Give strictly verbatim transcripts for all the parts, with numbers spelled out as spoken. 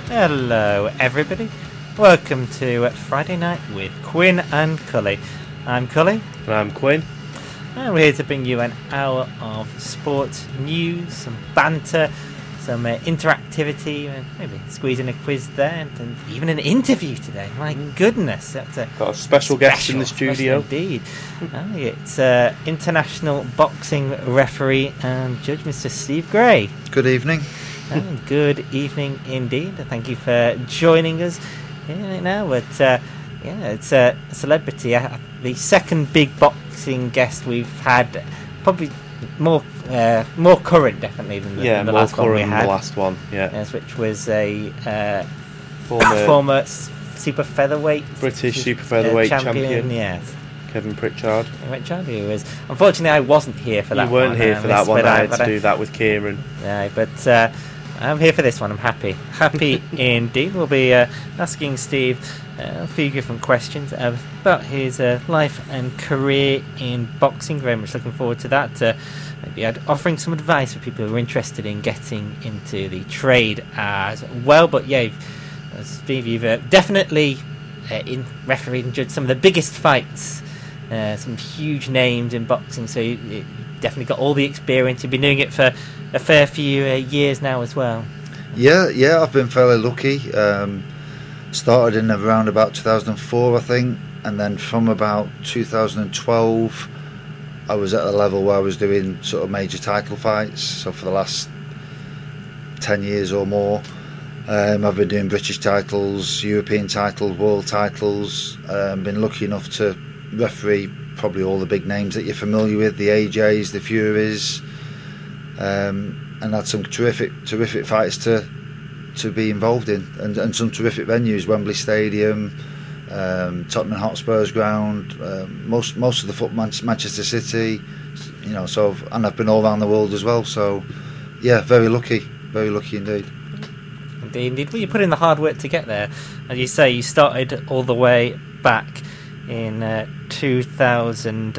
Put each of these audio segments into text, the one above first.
Hello everybody, welcome to Friday Night with Quinn and Cully. I'm Cully. And I'm Quinn. And we're here to bring you an hour of sports news, some banter, some uh, interactivity, and maybe squeeze in a quiz there, and, and even an interview today. My goodness, that's a got a special, special guest in the studio. Indeed. Oh, it's uh, international boxing referee and judge, Mister Steve Gray. Good evening. Oh, good evening indeed. Thank you for joining us here now. But uh, yeah, it's a celebrity, uh, the second big boxing guest we've had, probably more uh, more current, definitely than the, yeah, than the more last one we current had. than the last one. Yeah, yes, which was a uh, former, former super featherweight, British super featherweight uh, champion, champion. Yes. Kevin Pritchard. Pritchard, who was unfortunately I wasn't here for that. You weren't one. here uh, for that one. I had to I, do that with Kieran. Yeah, but. Uh, I'm here for this one. I'm happy. Happy indeed. We'll be uh, asking Steve uh, a few different questions uh, about his uh, life and career in boxing. Very much looking forward to that. Uh, maybe I'd offering some advice for people who are interested in getting into the trade as well. But yeah, you've, uh, Steve, you've uh, definitely uh, in refereed and judged some of the biggest fights, uh, some huge names in boxing. So you, you definitely got all the experience. You've been doing it for a fair few uh, years now as well. Yeah, yeah, I've been fairly lucky. Um, started in around about two thousand four, I think, and then from about two thousand twelve, I was at a level where I was doing sort of major title fights. So for the last ten years or more, um, I've been doing British titles, European titles, world titles. Um, been lucky enough to referee probably all the big names that you're familiar with, the A Js, the Furies. Um, and had some terrific, terrific fights to to be involved in, and, and some terrific venues: Wembley Stadium, um, Tottenham Hotspur's ground, um, most most of the foot Man- Manchester City, you know. So, and I've been all around the world as well. So, yeah, very lucky, very lucky indeed. Indeed, indeed. Well, you put in the hard work to get there, as you say. You started all the way back in uh, two thousand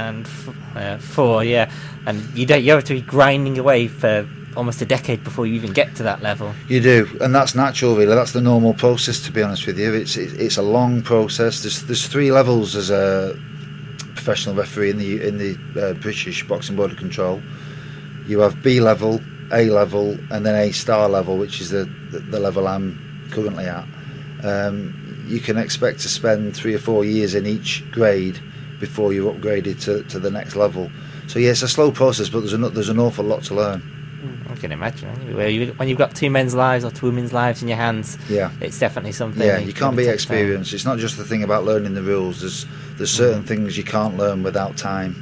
four, yeah, and you don't you have to be grinding away for almost a decade before you even get to that level. You do, and that's natural, really. That's the normal process, to be honest with you. It's it, it's a long process. There's there's three levels as a professional referee in the in the uh, British Boxing Board of Control. You have B level, A level, and then A star level, which is the the, the level I'm currently at. Um, you can expect to spend three or four years in each grade before you're upgraded to, to the next level. So yeah, it's a slow process, but there's an, there's an awful lot to learn. I can imagine. When you've got two men's lives or two women's lives in your hands, yeah, it's definitely something. Yeah, you can't be experienced. It's not just the thing about learning the rules. There's there's certain mm. things you can't learn without time.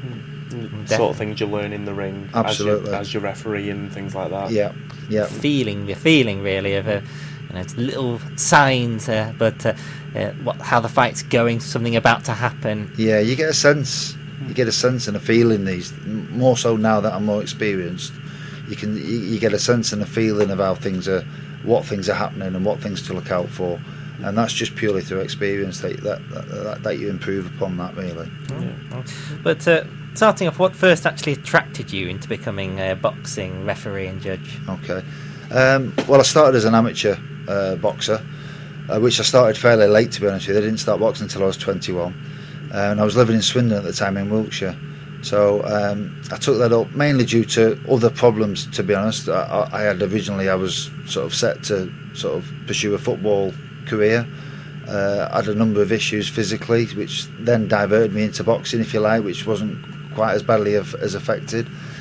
Mm. Sort of things you learn in the ring, absolutely, as your, as your referee and things like that. Yeah, yeah. Feeling the feeling really of a. You know, it's little signs, uh, but uh, uh, what, how the fight's going, something about to happen. Yeah, you get a sense, you get a sense and a feeling. These more so now that I'm more experienced, you can you, you get a sense and a feeling of how things are, what things are happening, and what things to look out for, and that's just purely through experience that that that, that you improve upon that, really. Yeah. But uh, starting off, what first actually attracted you into becoming a boxing referee and judge? Okay, um, well, I started as an amateur Uh, boxer, uh, which I started fairly late, to be honest with you. I didn't start boxing until I was twenty-one, uh, and I was living in Swindon at the time in Wiltshire. So um, I took that up mainly due to other problems, to be honest. I, I had originally I was sort of set to sort of pursue a football career. Uh, I had a number of issues physically, which then diverted me into boxing, if you like, which wasn't quite as badly of, as affected.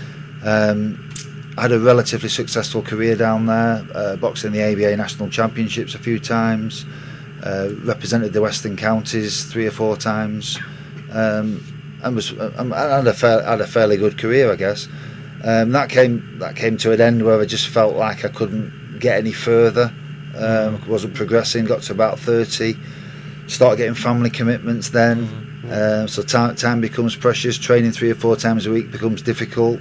Um, I had a relatively successful career down there, uh, boxed in the A B A National Championships a few times, uh, represented the Western Counties three or four times, um, and was um, I had a, fair, had a fairly good career, I guess. Um, that came that came to an end where I just felt like I couldn't get any further, um, wasn't progressing. Got to about thirty, started getting family commitments then, mm-hmm. uh, so time, time becomes precious. Training three or four times a week becomes difficult.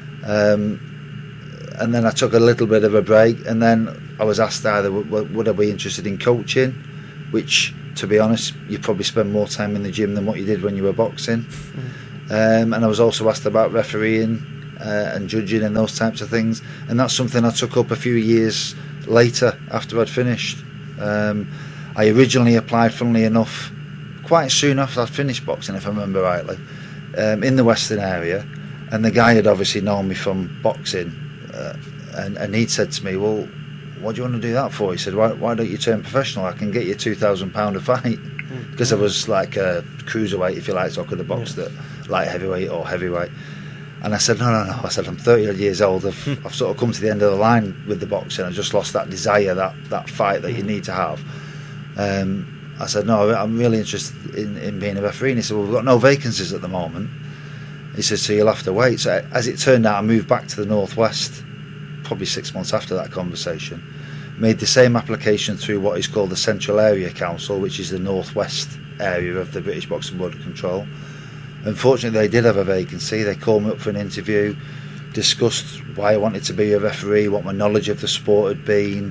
Um, And then I took a little bit of a break, and then I was asked either w- would I be interested in coaching, which, to be honest, you probably spend more time in the gym than what you did when you were boxing. Mm. Um, and I was also asked about refereeing uh, and judging and those types of things, and that's something I took up a few years later after I'd finished. Um, I originally applied, funnily enough, quite soon after I'd finished boxing, if I remember rightly, um, in the Western area, and the guy had obviously known me from boxing, uh, and, and he'd said to me, well, what do you want to do that for? He said, why, why don't you turn professional? I can get you two thousand pounds a fight. Because mm. I was like a cruiserweight, if you like, so I could have boxed yeah. at light heavyweight or heavyweight. And I said, no, no, no. I said, I'm thirty odd years old. I've, I've sort of come to the end of the line with the boxing. I've just lost that desire, that, that fight that you need to have. Um, I said, no, I'm really interested in, in being a referee. And he said, well, we've got no vacancies at the moment. He said, so you'll have to wait. So as it turned out, I moved back to the Northwest probably six months after that conversation. Made the same application through what is called the Central Area Council, which is the Northwest area of the British Boxing Board of Control. Unfortunately, they did have a vacancy. They called me up for an interview, discussed why I wanted to be a referee, what my knowledge of the sport had been,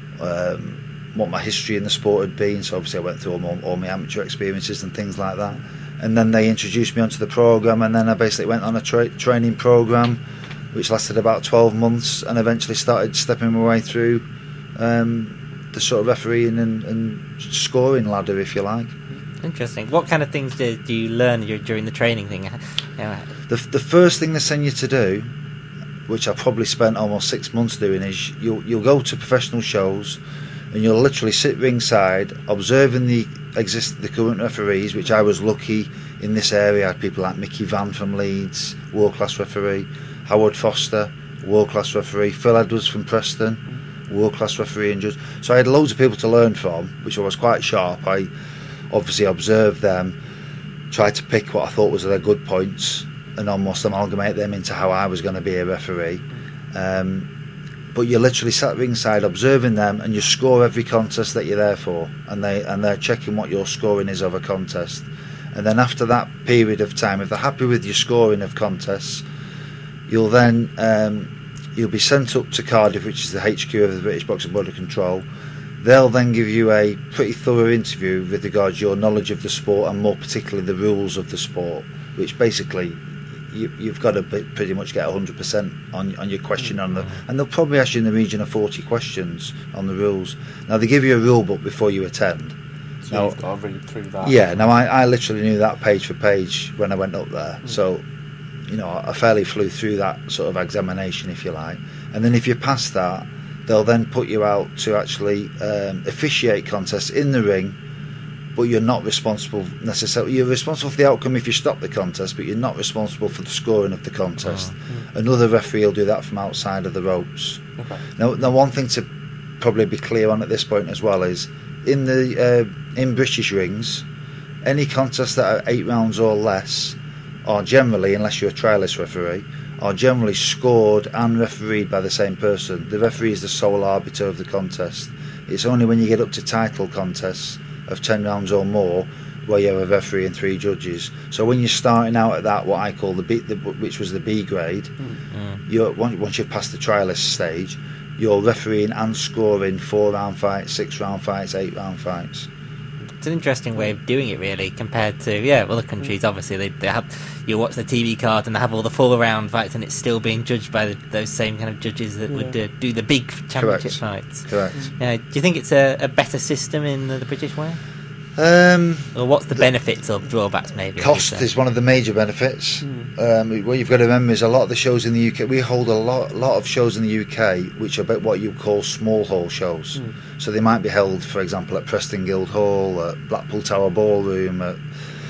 um, what my history in the sport had been. So obviously I went through all my, all my amateur experiences and things like that. And then they introduced me onto the programme, and then I basically went on a tra- training programme which lasted about twelve months, and eventually started stepping my way through um, the sort of refereeing and, and scoring ladder, if you like. Interesting. What kind of things do, do you learn during the training thing? Yeah. The, the first thing they send you to do, which I probably spent almost six months doing, is you'll, you'll go to professional shows and you'll literally sit ringside observing the exist the current referees, which I was lucky in this area. I had people like Mickey Vann from Leeds, world-class referee, Howard Foster, world-class referee, Phil Edwards from Preston, world-class referee and judge. So I had loads of people to learn from, which I was quite sharp. I obviously observed them, tried to pick what I thought was their good points and almost amalgamate them into how I was going to be a referee. Um, but you're literally sat ringside observing them, and you score every contest that you're there for, and they and they're checking what your scoring is of a contest. And then after that period of time, if they're happy with your scoring of contests, you'll then um, you'll be sent up to Cardiff, which is the H Q of the British Boxing Board of Control. They'll then give you a pretty thorough interview with regards to your knowledge of the sport, and more particularly the rules of the sport, which basically you, you've got to be, pretty much get one hundred percent on, on your question on the, and they'll probably ask you in the region of forty questions on the rules. Now they give you a rule book before you attend. So now, you've got to read through that. Yeah, now I, I literally knew that page for page when I went up there. Mm. So, you know, I fairly flew through that sort of examination, if you like. And then if you pass that, they'll then put you out to actually um, officiate contests in the ring, but you're not responsible necessarily. You're responsible for the outcome if you stop the contest, but you're not responsible for the scoring of the contest. Oh. Another referee will do that from outside of the ropes. Okay. Now, now, one thing to probably be clear on at this point as well is, in the uh, in British rings, any contests that are eight rounds or less are generally, unless you're a trialist referee, are generally scored and refereed by the same person. The referee is the sole arbiter of the contest. It's only when you get up to title contests of ten rounds or more where you have a referee and three judges. So when you're starting out at that, what I call the B, the, which was the B grade, mm. you're, once you've passed the trialist stage, you're refereeing and scoring four round fights, six round fights, eight round fights. It's an interesting way of doing it, really, compared to yeah other countries. Obviously, they they have you watch the T V card and they have all the full round fights, and it's still being judged by the, those same kind of judges that yeah. would uh, do the big championship Correct. fights. Correct. Uh, do you think it's a, a better system in the, the British way? Um, or what's the, the benefits or drawbacks? Maybe cost is one of the major benefits. Mm. Um, what you've got to remember is a lot of the shows in the U K. We hold a lot, lot of shows in the U K which are about what you call small hall shows. Mm. So they might be held, for example, at Preston Guildhall, at Blackpool Tower Ballroom, at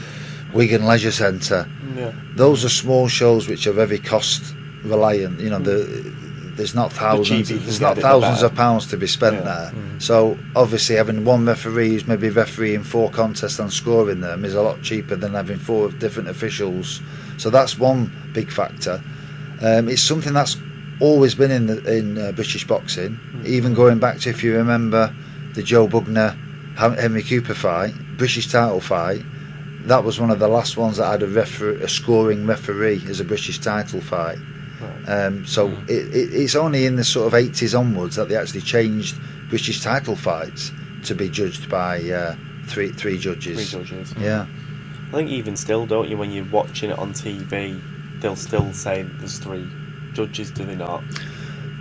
Wigan Leisure Centre. Yeah. Those are small shows which are very cost reliant. You know, mm. the. There's not thousands. The there's not thousands of pounds to be spent yeah. there. Mm. So obviously, having one referee who's maybe refereeing four contests and scoring them is a lot cheaper than having four different officials. So that's one big factor. Um, it's something that's always been in the, in uh, British boxing, mm. even going back to, if you remember, the Joe Bugner Henry Cooper fight, British title fight. That was one of the last ones that had a, refer- a scoring referee as a British title fight. Um, so mm. it, it, it's only in the sort of eighties onwards that they actually changed British title fights to be judged by uh, three three judges. Three judges. Yeah. I think even still, don't you, when you're watching it on T V, they'll still say there's three judges, do they not?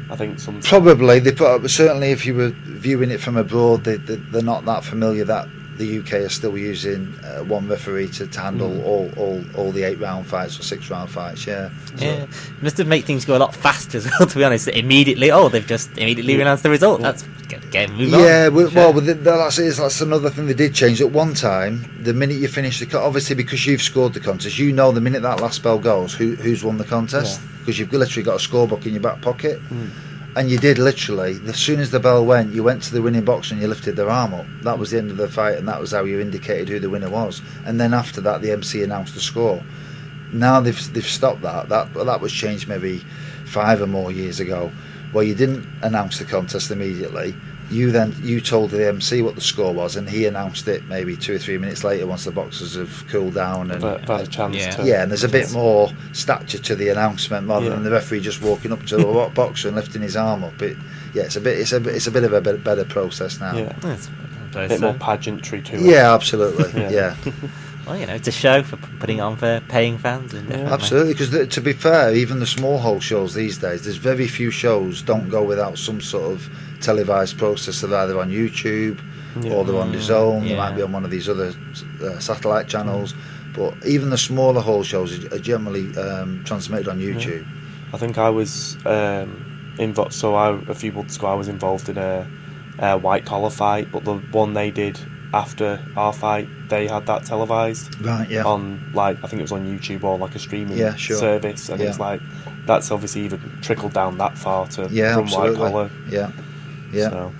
I think some Probably they put up, certainly if you were viewing it from abroad, they, they, they're not that familiar that the U K are still using uh, one referee to, to handle mm. all, all, all the eight round fights or six round fights. Yeah, so. Yeah, it must have made things go a lot faster as well. To be honest, immediately, oh, they've just immediately yeah. announced the result. That's get, get move on. Yeah, well, well but that's that's another thing they did change. At one time, the minute you finish the co- obviously because you've scored the contest, you know the minute that last bell goes, who who's won the contest because yeah. you've literally got a scorebook in your back pocket. Mm. And you did literally, as soon as the bell went, you went to the winning box and you lifted their arm up. That was the end of the fight, and that was how you indicated who the winner was. And then after that, the M C announced the score. Now they've they've stopped that. That that was changed maybe five or more years ago, where you didn't announce the contest immediately. You then you told the M C what the score was, and he announced it maybe two or three minutes later once the boxers have cooled down and but, but a chance yeah. to yeah, and there's a bit more stature to the announcement rather yeah. than the referee just walking up to the boxer and lifting his arm up. It yeah, it's a bit it's a it's a bit of a better, better process now. Yeah, it's a bit more pageantry to it. Yeah, absolutely. yeah. yeah. Well, you know, it's a show for putting it on for paying fans. And yeah. Absolutely, because to be fair, even the small hole shows these days, there's very few shows don't go without some sort of televised process. They're either on YouTube yeah. or they're on D A Z N. Yeah. They might be on one of these other uh, satellite channels. But even the smaller hole shows are generally um, transmitted on YouTube. Yeah. I think I was um, involved. So I, a few months ago, I was involved in a, a white collar fight, but the one they did after our fight, they had that televised. Right. Yeah. On like I think it was on YouTube or like a streaming yeah, sure. service, and yeah. it's like that's obviously even trickled down that far to yeah, from absolutely. white collar. Yeah. Yeah. So,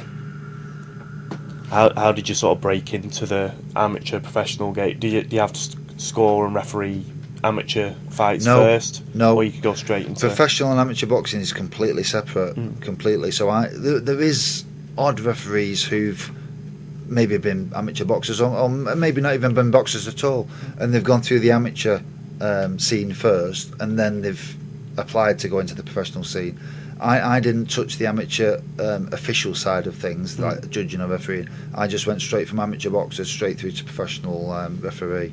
how how did you sort of break into the amateur professional game? Do you do you have to score and referee amateur fights no, first? No, or you could go straight into professional and amateur boxing is completely separate. Mm. Completely. So I there, there is odd referees who've maybe been amateur boxers or, or maybe not even been boxers at all, and they've gone through the amateur um, scene first, and then they've applied to go into the professional scene. I, I didn't touch the amateur um, official side of things, mm. like judging or refereeing. I just went straight from amateur boxer straight through to professional um, referee.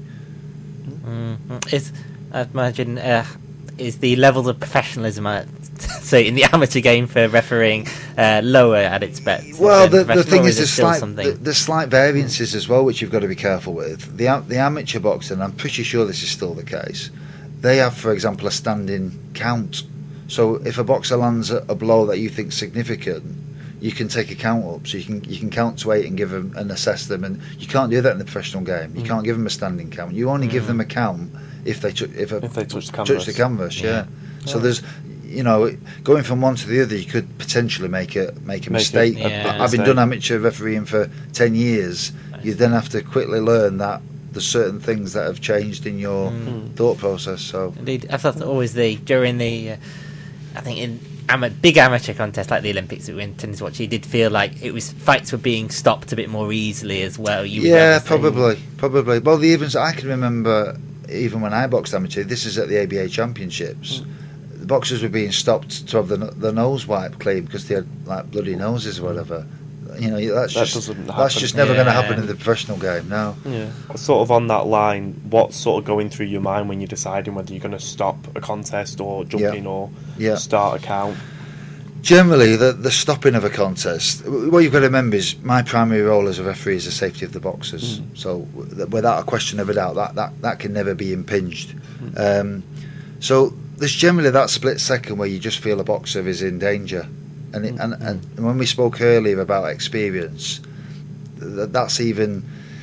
Mm-hmm. Is I imagine uh, is the levels of professionalism at, so in the amateur game for refereeing uh, lower at its best? Well, the, the thing is, there's slight, the, there's slight variances mm. as well, which you've got to be careful with. The the amateur boxer, and I'm pretty sure this is still the case, they have, for example, a standing count. So if a boxer lands a, a blow that you think significant, you can take a count up. So you can you can count to eight and give them and assess them. And you can't do that in the professional game. You mm. can't give them a standing count. You only mm. give them a count if they tu- if, a, if they touch the canvas. Touch the canvas, yeah. yeah. yeah. So there's, you know, going from one to the other, you could potentially make a make a make mistake. It, yeah. Having done amateur refereeing for ten years, you then have to quickly learn that there's certain things that have changed in your mm. thought process. So indeed, I thought always the during the. Uh, I think in ama- big amateur contests like the Olympics that we went to watch, you did feel like it was fights were being stopped a bit more easily as well. You yeah, probably, probably. Well, the events I can remember, even when I boxed amateur, this is at the A B A Championships. Mm. The boxers were being stopped to have the, the nose wiped clean because they had like bloody noses or whatever. You know, that's that just that's just never yeah. going to happen in the professional game. No. Yeah. Sort of on that line, what's sort of going through your mind when you're deciding whether you're going to stop a contest or jump yeah. in or yeah. start a count? Generally, the the stopping of a contest. What you've got to remember is my primary role as a referee is the safety of the boxers. Mm. So, without a question of a doubt, that that, that can never be impinged. Mm. Um, so, there's generally that split second where you just feel a boxer is in danger. And, it, and and when we spoke earlier about experience, th- that's even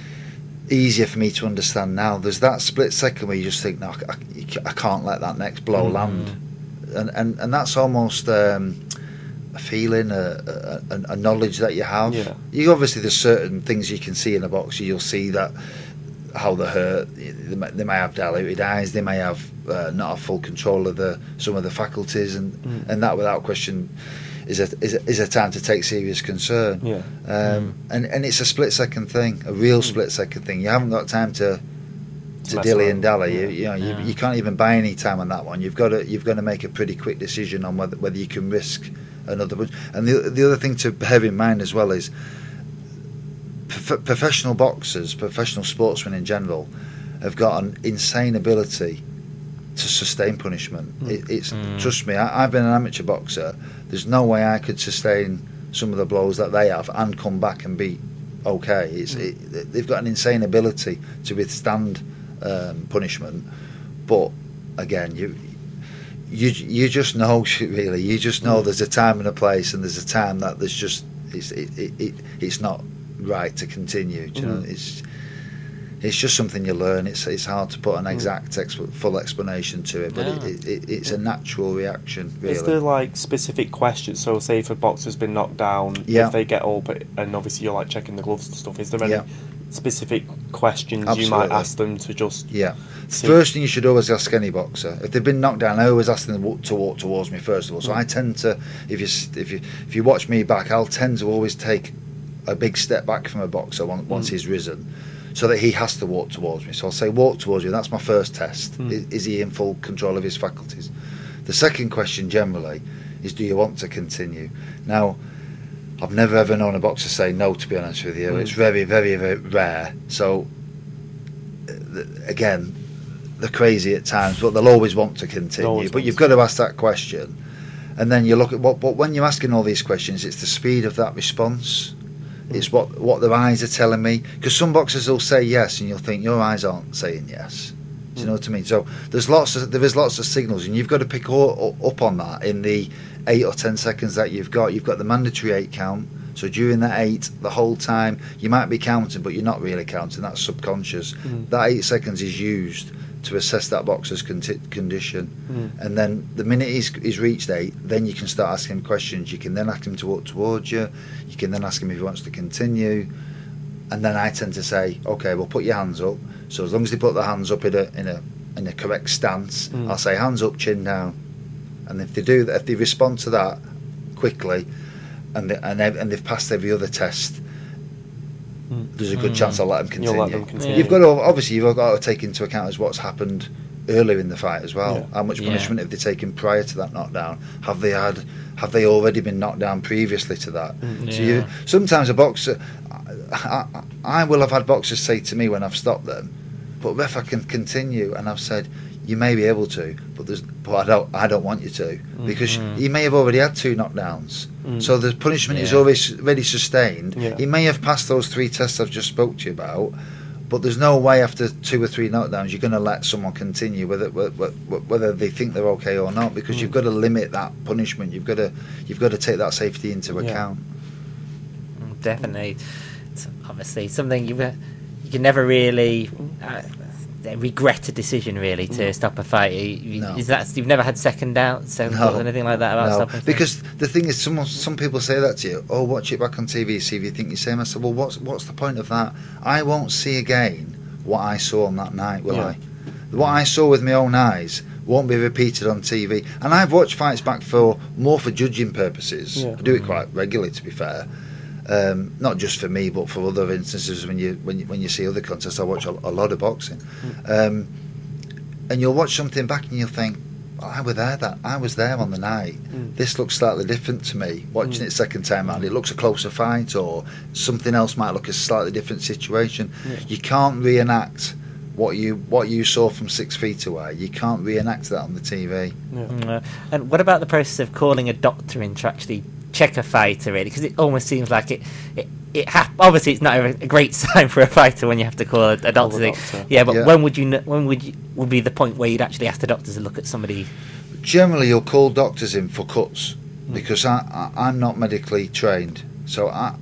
easier for me to understand now. There's that split second where you just think, no, I, I can't let that next blow mm. land, and and and that's almost um, a feeling, a, a, a knowledge that you have. Yeah. You obviously there's certain things you can see in a boxer. You'll see that how they're hurt. They may, they may have dilated eyes. They may have uh, not have full control of the some of the faculties, and mm. and that without question. Is a, is a is a time to take serious concern, yeah. Um, mm. and and it's a split second thing, a real mm. split second thing. You haven't got time to to dilly and dally. Yeah. You, you know, yeah. you, you can't even buy any time on that one. You've got to you've got to make a pretty quick decision on whether whether you can risk another punch. And the the other thing to have in mind as well is prof- professional boxers, professional sportsmen in general, have got an insane ability to sustain punishment. Mm. It, it's mm. trust me. I, I've been an amateur boxer. there's no way I could sustain some of the blows that they have and come back and be okay. It's mm. it, they've got an insane ability to withstand um, punishment, but again, you you you just know really. You just know mm. there's a time and a place, and there's a time that there's just it's it, it, it it's not right to continue. Do you mm. know, it's it's just something you learn. It's it's hard to put an exact exp- full explanation to it, but Yeah. it, it, it, it's a natural reaction. Really. Is there like specific questions? So, say if a boxer's been knocked down, Yeah. if they get up, and obviously you're like checking the gloves and stuff. Is there any Yeah. specific questions you Absolutely. might ask them to just? Yeah. see? First thing you should always ask any boxer, if they've been knocked down, I always ask them to walk, to walk towards me first of all. So Mm. I tend to, if you s- if you if you watch me back, I'll tend to always take a big step back from a boxer once, once Mm. he's risen, so that he has to walk towards me. So I'll say walk towards me. That's my first test. Mm. Is, is he in full control of his faculties? The second question generally is, do you want to continue? Now, I've never ever known a boxer say no, to be honest with you. Mm. It's very, very, very rare. So, uh, th- again, they're crazy at times, but they'll always want to continue. Always But want you've to. got to ask that question. And then you look at what, but when you're asking all these questions, it's the speed of that response. Mm. It's what, what their eyes are telling me. Because some boxers will say yes, and you'll think your eyes aren't saying yes. Do you know what I mean? So there's lots of there is lots of signals, and you've got to pick all, up on that in the eight or ten seconds that you've got. You've got the mandatory eight count. So during that eight, the whole time you might be counting, but you're not really counting. That's subconscious. Mm. That eight seconds is used to assess that boxer's conti- condition, Mm. and then the minute he's, he's reached eight, then you can start asking him questions. You can then ask him to walk towards you. You can then ask him if he wants to continue, and then I tend to say, okay, well, put your hands up. So as long as they put their hands up in a in a in a correct stance, Mm. I'll say hands up, chin down, and if they do that, if they respond to that quickly, and they, and they've, and they've passed every other test, Mm. there's a good Mm. chance I'll let them continue. You'll let them continue. You've got to obviously you've got to take into account as what's happened earlier in the fight as well. Yeah. How much Yeah. punishment have they taken prior to that knockdown? Have they had? Have they already been knocked down previously to that? Mm. So Yeah. you, sometimes a boxer, I, I, I will have had boxers say to me when I've stopped them, "But ref, I can continue," and I've said, "You may be able to, but there's, but I don't, I don't want you to, because Mhm. he may have already had two knockdowns, Mm. so the punishment is Yeah. already already sustained. Yeah. He may have passed those three tests I've just spoke to you about." But there's no way after two or three knockdowns you're going to let someone continue whether whether they think they're okay or not, because Mm. you've got to limit that punishment. You've got to you've got to take that safety into Yeah. account. Mm, Definitely. It's obviously something you you can never really uh, regret a decision really to Mm. stop a fight. You- you- No. Is that you've never had second doubts, second thoughts, anything like that about no, stopping? because the thing is, some some people say that to you. Oh, watch it back on T V, see if you think you're same. I said, well, what's what's the point of that? I won't see again what I saw on that night, will Yeah. I? What I saw with my own eyes won't be repeated on T V. And I've watched fights back for more for judging purposes. Yeah. I do it quite regularly, to be fair. Um, not just for me, but for other instances when you when you, when you see other contests. I watch a, a lot of boxing, um, and you'll watch something back and you'll think, oh, I was there that I was there on the night. Mm. This looks slightly different to me. Watching Mm. it second time round, it looks a closer fight, or something else might look a slightly different situation. Yeah. You can't reenact what you what you saw from six feet away. You can't reenact that on the T V. Yeah. Mm, uh, and what about the process of calling a doctor in to actually check a fighter, really? Because it almost seems like it. it it hap- obviously, it's not a, a great sign for a fighter when you have to call a, a doctor. a thing. doctor. Yeah, but Yeah. when would you? kn- When would you, would be the point where you'd actually ask the doctor to look at somebody? Generally, you'll call doctors in for cuts Mm. because I, I I'm not medically trained, so I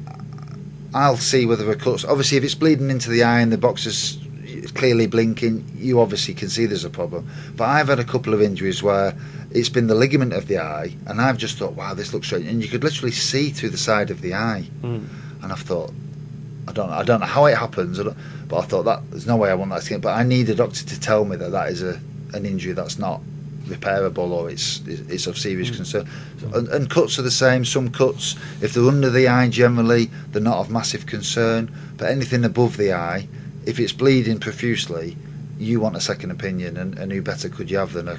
I'll see whether a cut's obviously if it's bleeding into the eye and the boxer's clearly blinking, you obviously can see there's a problem. But I've had a couple of injuries where it's been the ligament of the eye, and I've just thought, wow, this looks strange, and you could literally see through the side of the eye, Mm. and I've thought, I don't know, I don't know how it happens, I don't, but I thought that there's no way I want that to get. But I need a doctor to tell me that that is a an injury that's not repairable or it's it's of serious Mm. concern. And, and cuts are the same. Some cuts, if they're under the eye, generally they're not of massive concern. But anything above the eye, if it's bleeding profusely, you want a second opinion, and, and who better could you have than a,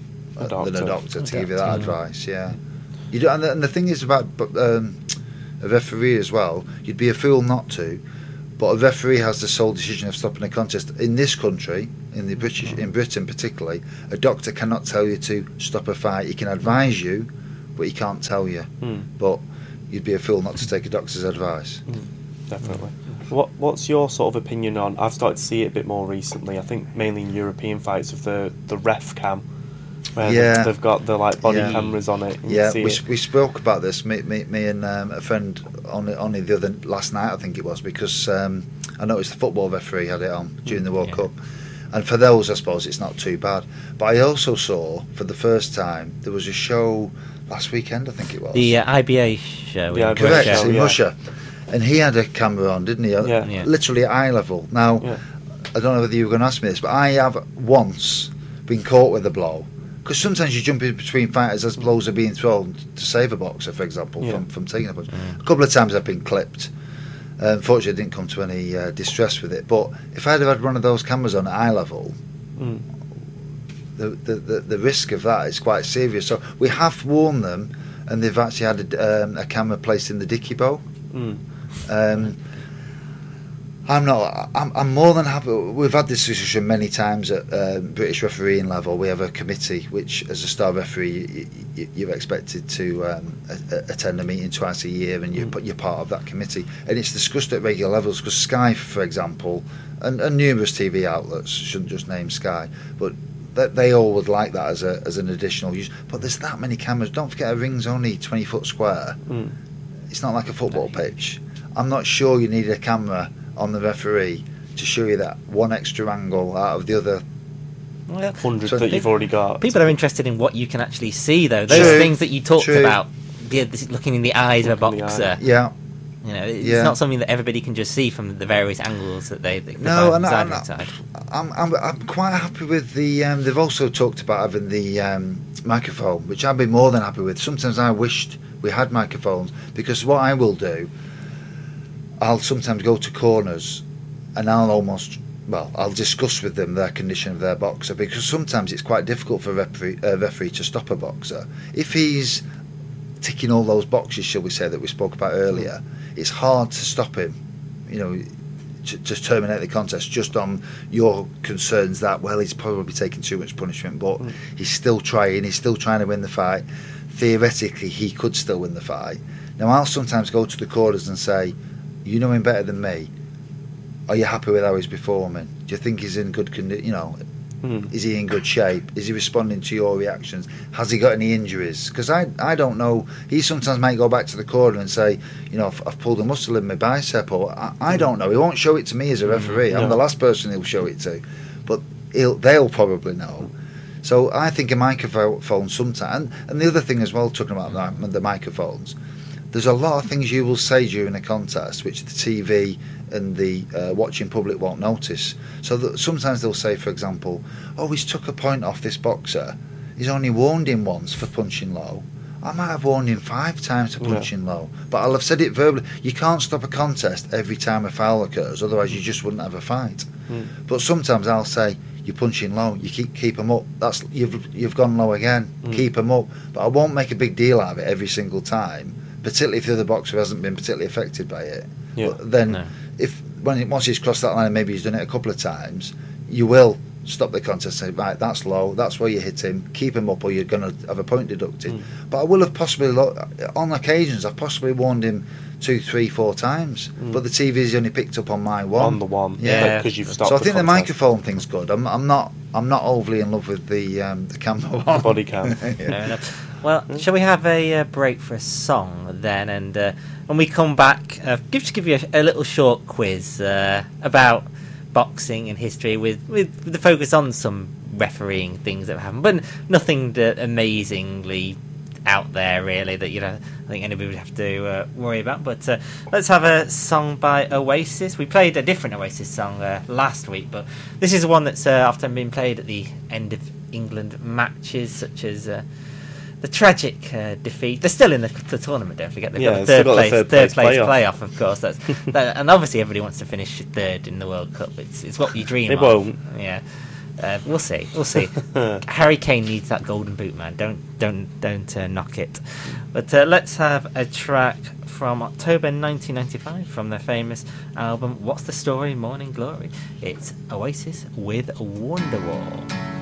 A than a doctor. doctor to A give you that doctor, yeah. advice? Yeah. You do, and, the, and the thing is about um, a referee as well. You'd be a fool not to. But a referee has the sole decision of stopping a contest. In this country, in the British, in Britain particularly, a doctor cannot tell you to stop a fight. He can advise you but he can't tell you. Mm. But you'd be a fool not to take a doctor's advice. Mm. Definitely. What What's your sort of opinion on? I've started to see it a bit more recently. I think mainly in European fights of the the ref cam, where Yeah. they've, they've got the like body Yeah. cameras on it. And you Yeah, see we, it. we spoke about this, me, me, me and um, a friend only, only the other last night, I think it was, because um, I noticed the football referee had it on during the World Yeah. Cup. And for those, I suppose, it's not too bad. But I also saw, for the first time, there was a show last weekend, I think it was. The uh, I B A show. Yeah, in Correct, Russia. in yeah. Russia. And he had a camera on, didn't he? Yeah. Yeah. Literally at eye level. Now, Yeah. I don't know whether you were going to ask me this, but I have once been caught with a blow. Because sometimes you jump in between fighters as blows are being thrown to save a boxer, for example, Yeah. from, from taking a punch. Mm. A couple of times I've been clipped. Uh, unfortunately, I didn't come to any uh, distress with it. But if I'd have had one of those cameras on at eye level, Mm. the, the, the, the risk of that is quite serious. So we have warned them, and they've actually had a, um, a camera placed in the dicky bow. Mm. Um, I'm not. I'm, I'm more than happy. We've had this discussion many times at uh, British refereeing level. We have a committee which, as a star referee, you, you, you're expected to um, a, a attend a meeting twice a year, and you're, Mm. you're part of that committee. And it's discussed at regular levels because Sky, for example, and, and numerous T V outlets, shouldn't just name Sky, but that they all would like that as a as an additional use. But there's that many cameras. Don't forget, a ring's only twenty foot square. Mm. It's not like a football pitch. I'm not sure you need a camera on the referee to show you that one extra angle out of the other. Well, Hundred So that pe- you've already got. people are interested in what you can actually see, though. Those True, things that you talked true. about, the, this- looking in the eyes of a Looking in the boxer. Yeah, You know, it's Yeah. not something that everybody can just see from the various angles that they, they No, provide and I- side and by I- side. I'm, I'm I'm quite happy with the. Um, they've also talked about having the um, microphone, which I'd be more than happy with. Sometimes I wished we had microphones because what I will do, I'll sometimes go to corners, and I'll almost. Well, I'll discuss with them their condition of their boxer because sometimes it's quite difficult for a referee, a referee to stop a boxer if he's ticking all those boxes, shall we say, that we spoke about earlier. It's hard to stop him, you know, to, to terminate the contest just on your concerns that, well, he's probably taking too much punishment, but Mm. he's still trying, he's still trying to win the fight. Theoretically, he could still win the fight. Now, I'll sometimes go to the corners and say, you know him better than me. Are you happy with how he's performing? Do you think he's in good condition? You know, Mm. is he in good shape? Is he responding to your reactions? Has he got any injuries? Because I, I don't know. He sometimes might go back to the corner and say, you know, I've, I've pulled a muscle in my bicep, or I, I don't know. He won't show it to me as a referee. I'm no. the last person he'll show it to, but he'll, they'll probably know. So I think a microphone sometimes, and, and the other thing as well, talking about the, the microphones, there's a lot of things you will say during a contest which the T V and the uh, watching public won't notice. So that sometimes they'll say, for example, oh, he's took a point off this boxer. He's only warned him once for punching low. I might have warned him five times for Yeah. punching low. But I'll have said it verbally. You can't stop a contest every time a foul occurs, otherwise you just wouldn't have a fight. Mm. But sometimes I'll say, you're punching low, you keep keep them up. That's you've you've gone low again. Mm. Keep them up. But I won't make a big deal out of it every single time, particularly if the other boxer hasn't been particularly affected by it. Yeah. But then, No. if when it, once he's crossed that line, and maybe he's done it a couple of times, you will stop the contest and say, right, that's low, that's where you hit him, keep him up, or you're going to have a point deducted. Mm. But I will have possibly, lo- on occasions, I've possibly warned him two, three, four times, Mm. but the T V's only picked up on my one. On the one, Yeah. because you've stopped. So I think the, contest. microphone thing's good. I'm, I'm not, I'm not overly in love with the um, the camera one. Body cam. Fair enough. Well, shall we have a uh, break for a song then? And uh, when we come back, uh, give just give you a, a little short quiz uh, about boxing and history, with, with with the focus on some refereeing things that have happened, but nothing that amazingly out there really that you know I think anybody would have to uh, worry about. But uh, let's have a song by Oasis. We played a different Oasis song uh, last week, but this is one that's uh, often been played at the end of England matches, such as uh, the tragic uh, defeat. They're still in the, the tournament, don't forget. They've Yeah, got the they've third got the place, third third place place playoff. playoff, of course. That's that, and obviously everybody wants to finish third in the World Cup. It's it's what you dream They of. won't. Yeah, uh, we'll see. We'll see. Harry Kane needs that golden boot, man. Don't don't don't uh, knock it. But uh, let's have a track from October nineteen ninety-five from their famous album "What's the Story, Morning Glory." It's Oasis with Wonderwall.